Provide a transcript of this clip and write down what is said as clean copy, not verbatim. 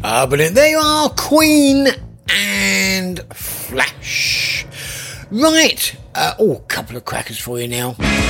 But there you are, Queen and Flash. Right, a couple of crackers for you now.